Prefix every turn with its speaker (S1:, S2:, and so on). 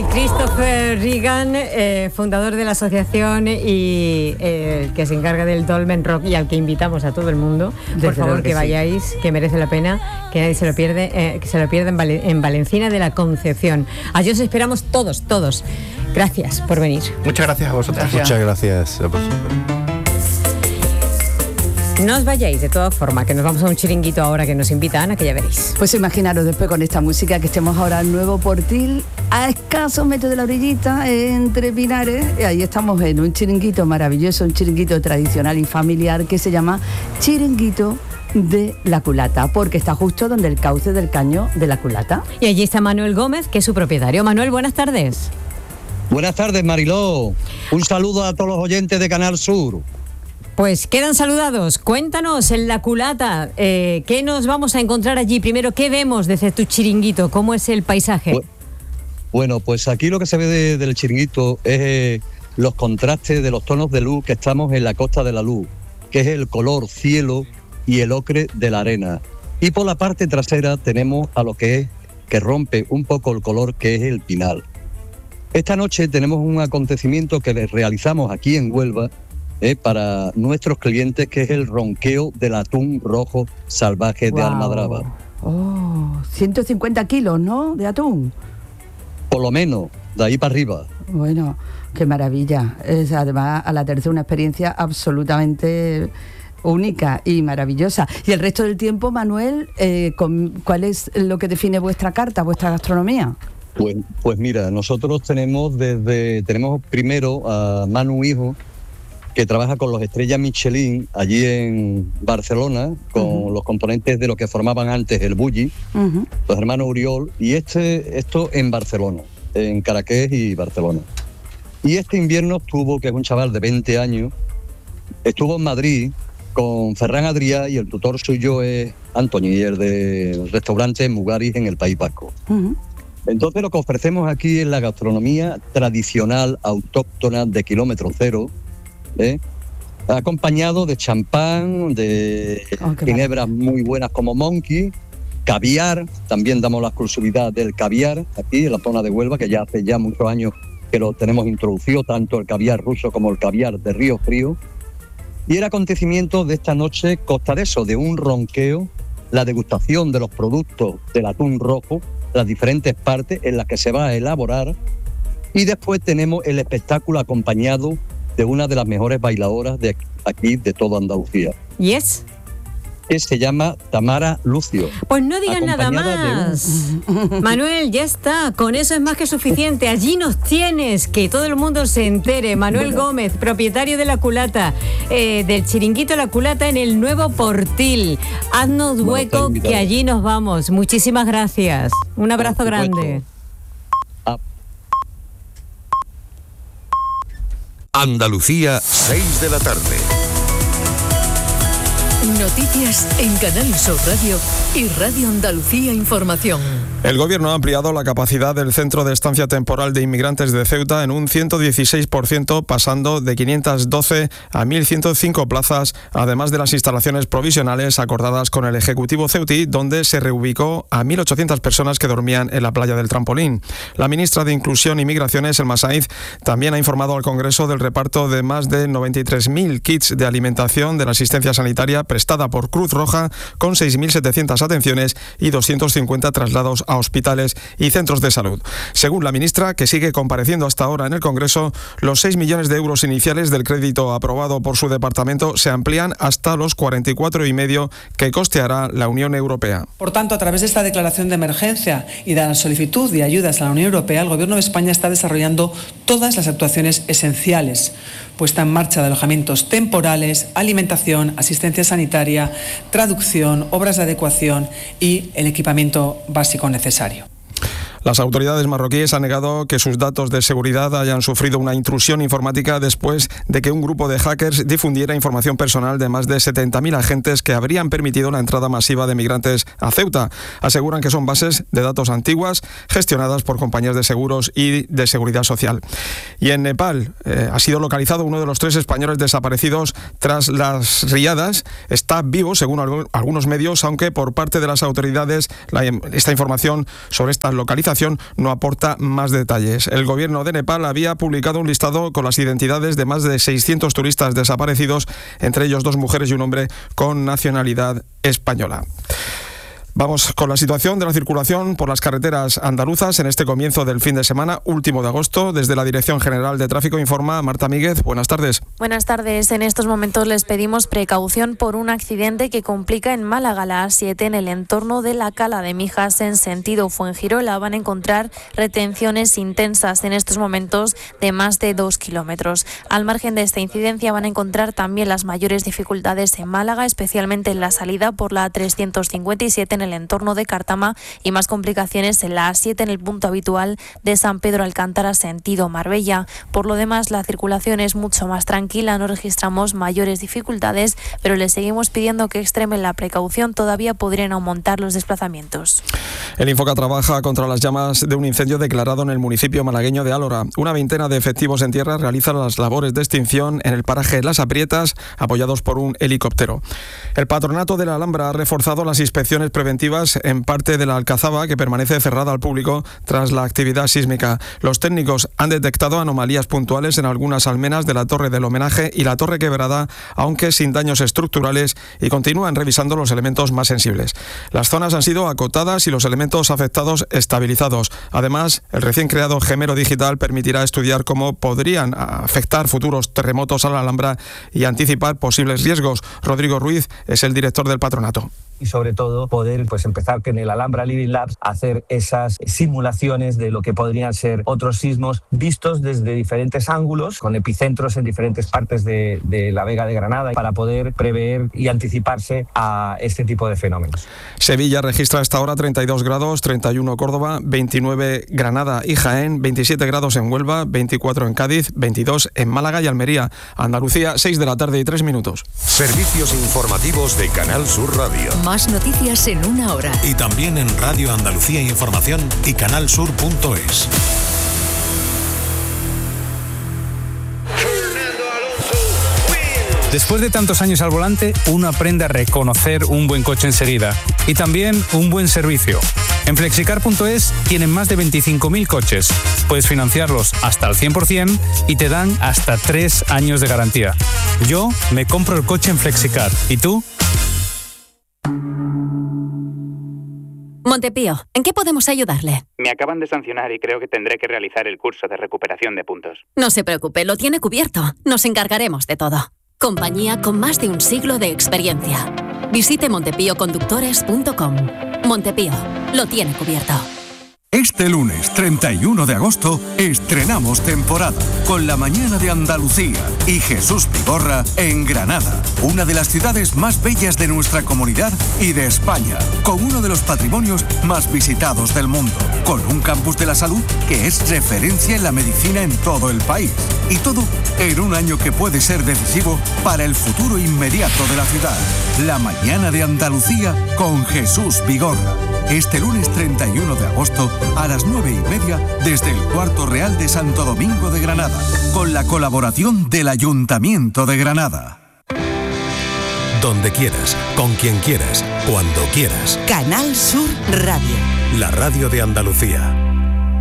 S1: Christopher Regan, fundador de la asociación y que se encarga del Dolmen Rock y al que invitamos a todo el mundo. Por favor, que vayáis, que merece la pena, que nadie se lo pierde, que se lo pierda en Valencina de la Concepción. Allí os esperamos todos. Gracias por venir.
S2: Muchas gracias a vosotros.
S3: Muchas gracias a vosotros.
S1: No os vayáis, de todas formas, que nos vamos a un chiringuito ahora que nos invita Ana, que ya veréis.
S4: Pues imaginaros después con esta música que estemos ahora en Nuevo Portil, a escasos metros de la orillita, entre Pinares, y ahí estamos en un chiringuito maravilloso, un chiringuito tradicional y familiar que se llama Chiringuito de la Culata, porque está justo donde el cauce del caño de la Culata.
S1: Y allí está Manuel Gómez, que es su propietario. Manuel, buenas tardes.
S5: Buenas tardes, Mariló. Un saludo a todos los oyentes de Canal Sur.
S1: Pues quedan saludados. Cuéntanos en la Culata, ¿qué nos vamos a encontrar allí? Primero, ¿qué vemos desde tu chiringuito? ¿Cómo es el paisaje?
S5: Bueno, pues aquí lo que se ve del chiringuito es los contrastes de los tonos de luz que estamos en la Costa de la Luz, que es el color cielo y el ocre de la arena. Y por la parte trasera tenemos a lo que rompe un poco el color, que es el pinal. Esta noche tenemos un acontecimiento que realizamos aquí en Huelva, para nuestros clientes, que es el ronqueo del atún rojo salvaje de Almadraba.
S4: 150 kilos, ¿no?, de atún.
S5: Por lo menos, de ahí para arriba.
S4: Bueno, qué maravilla. Es además a la tercera una experiencia absolutamente única y maravillosa. Y el resto del tiempo, Manuel, ¿cuál es lo que define vuestra carta, vuestra gastronomía?
S5: Pues mira, nosotros tenemos primero a Manu Hijo, que trabaja con los Estrellas Michelin allí en Barcelona, con los componentes de lo que formaban antes el Bulli, los hermanos Uriol, y esto en Barcelona, en Cadaqués y Barcelona. Y este invierno que es un chaval de 20 años, estuvo en Madrid con Ferran Adrià, y el tutor suyo es Antonio, y el del restaurante Mugaris en el País Vasco. Entonces lo que ofrecemos aquí es la gastronomía tradicional, autóctona, de kilómetro cero, acompañado de champán, de ginebras muy buenas como Monkey, caviar. También damos la exclusividad del caviar aquí en la zona de Huelva, que ya hace muchos años que lo tenemos introducido, tanto el caviar ruso como el caviar de Río Frío. Y el acontecimiento de esta noche consta de eso, de un ronqueo, la degustación de los productos del atún rojo, las diferentes partes en las que se va a elaborar, y después tenemos el espectáculo acompañado de una de las mejores bailadoras de aquí, de toda Andalucía.
S1: ¿Y es?
S5: Que se llama Tamara Lucio.
S1: Pues no digas nada más. Manuel, ya está. Con eso es más que suficiente. Allí nos tienes. Que todo el mundo se entere. Manuel Gómez, propietario de La Culata, del chiringuito La Culata en el Nuevo Portil. Haznos hueco, que allí nos vamos. Muchísimas gracias. Un abrazo grande.
S6: Andalucía, 6 de la tarde.
S7: Noticias en Canal Sur Radio y Radio Andalucía Información.
S8: El Gobierno ha ampliado la capacidad del Centro de Estancia Temporal de Inmigrantes de Ceuta en un 116%, pasando de 512 a 1.105 plazas, además de las instalaciones provisionales acordadas con el Ejecutivo ceutí, donde se reubicó a 1.800 personas que dormían en la playa del Trampolín. La ministra de Inclusión y Migraciones, Elma Sainz, también ha informado al Congreso del reparto de más de 93.000 kits de alimentación de la asistencia sanitaria prestada por Cruz Roja, con 6.700 atenciones y 250 traslados a hospitales y centros de salud. Según la ministra, que sigue compareciendo hasta ahora en el Congreso, los 6 millones de euros iniciales del crédito aprobado por su departamento se amplían hasta los 44,5 que costeará la Unión Europea.
S9: Por tanto, a través de esta declaración de emergencia y de la solicitud de ayudas a la Unión Europea, el Gobierno de España está desarrollando todas las actuaciones esenciales: puesta en marcha de alojamientos temporales, alimentación, asistencia sanitaria, traducción, obras de adecuación y el equipamiento básico necesario.
S8: Las autoridades marroquíes han negado que sus datos de seguridad hayan sufrido una intrusión informática después de que un grupo de hackers difundiera información personal de más de 70.000 agentes que habrían permitido la entrada masiva de migrantes a Ceuta. Aseguran que son bases de datos antiguas gestionadas por compañías de seguros y de seguridad social. Y en Nepal ha sido localizado uno de los 3 españoles desaparecidos tras las riadas. Está vivo, según algunos medios, aunque por parte de las autoridades esta información sobre esta localización organización no aporta más detalles. El gobierno de Nepal había publicado un listado con las identidades de más de 600 turistas desaparecidos, entre ellos 2 mujeres y un hombre con nacionalidad española. Vamos con la situación de la circulación por las carreteras andaluzas en este comienzo del fin de semana, último de agosto. Desde la Dirección General de Tráfico informa Marta Míguez. Buenas tardes.
S2: Buenas tardes. En estos momentos les pedimos precaución por un accidente que complica en Málaga la A7 en el entorno de la Cala de Mijas en sentido Fuengirola. Van a encontrar retenciones intensas en estos momentos de más de 2 kilómetros. Al margen de esta incidencia van a encontrar también las mayores dificultades en Málaga, especialmente en la salida por la A357 en el entorno de Cártama y más complicaciones en la A7 en el punto habitual de San Pedro Alcántara sentido Marbella. Por lo demás, la circulación es mucho más tranquila, no registramos mayores dificultades, pero les seguimos pidiendo que extremen la precaución, todavía podrían aumentar los desplazamientos.
S8: El Infoca trabaja contra las llamas de un incendio declarado en el municipio malagueño de Álora. Una veintena de efectivos en tierra realizan las labores de extinción en el paraje Las Aprietas, apoyados por un helicóptero. El Patronato de la Alhambra ha reforzado las inspecciones preventivas en parte de la Alcazaba, que permanece cerrada al público tras la actividad sísmica. Los técnicos han detectado anomalías puntuales en algunas almenas de la Torre del Homenaje y la Torre Quebrada, aunque sin daños estructurales, y continúan revisando los elementos más sensibles. Las zonas han sido acotadas y los elementos afectados estabilizados. Además, el recién creado Gemero Digital permitirá estudiar cómo podrían afectar futuros terremotos a la Alhambra y anticipar posibles riesgos. Rodrigo Ruiz es el director del patronato.
S3: Y sobre todo poder empezar en el Alhambra Living Labs a hacer esas simulaciones de lo que podrían ser otros sismos vistos desde diferentes ángulos, con epicentros en diferentes partes de la Vega de Granada, para poder prever y anticiparse a este tipo de fenómenos.
S8: Sevilla registra hasta ahora 32 grados, 31 Córdoba, 29 Granada y Jaén, 27 grados en Huelva, 24 en Cádiz, 22 en Málaga y Almería. Andalucía, 6 de la tarde y 3 minutos.
S6: Servicios informativos de Canal Sur Radio.
S7: Más noticias en una hora.
S10: Y también en Radio Andalucía Información y canalsur.es.
S11: Después de tantos años al volante, uno aprende a reconocer un buen coche enseguida y también un buen servicio. En Flexicar.es tienen más de 25.000 coches. Puedes financiarlos hasta al 100% y te dan hasta 3 años de garantía. Yo me compro el coche en Flexicar. ¿Y tú?
S12: Montepío, ¿en qué podemos ayudarle?
S13: Me acaban de sancionar y creo que tendré que realizar el curso de recuperación de puntos.
S12: No se preocupe, lo tiene cubierto. Nos encargaremos de todo. Compañía con más de un siglo de experiencia. Visite montepíoconductores.com. Montepío, lo tiene cubierto.
S14: Este lunes 31 de agosto estrenamos temporada con La Mañana de Andalucía y Jesús Vigorra en Granada, una de las ciudades más bellas de nuestra comunidad y de España, con uno de los patrimonios más visitados del mundo, con un campus de la salud que es referencia en la medicina en todo el país. Y todo en un año que puede ser decisivo para el futuro inmediato de la ciudad. La Mañana de Andalucía con Jesús Vigorra. Este lunes 31 de agosto a las 9:30 desde el Cuarto Real de Santo Domingo de Granada, con la colaboración del Ayuntamiento de Granada.
S10: Donde quieras, con quien quieras, cuando quieras.
S7: Canal Sur Radio.
S10: La radio de Andalucía.